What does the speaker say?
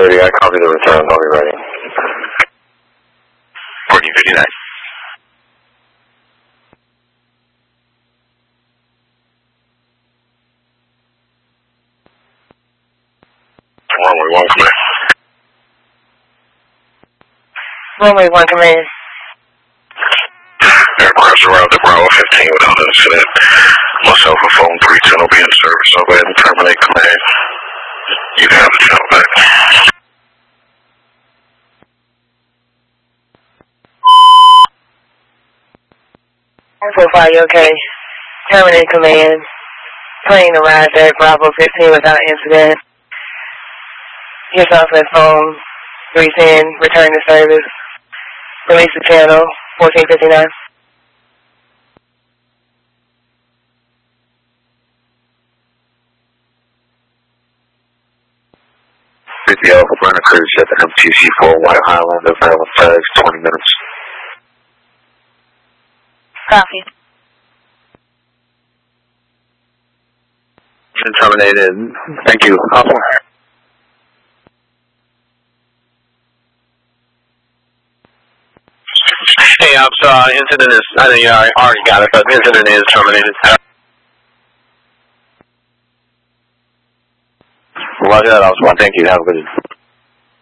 30, I copy the return, I'll be ready. 1459. Runway 1, come in. Runway 1, come in. Aircraft's arrived at Bravo 15 without incident. Myself and phone 310 will be in service, so go ahead and terminate command. You can have the channel back. 45, you okay? Terminate command. Plane arrived at Bravo 15 without incident. Yourself and phone 310, return to service. Release the channel, 1459. Alpha Burner Cruise at the MTC4 White Highland, available tags, 20 minutes. Copy. Terminated. Thank you. Alpha. Hey, Ops, incident is, I think I already got it, but incident is terminated. Roger that, Ops 1. Thank you. Have a good day.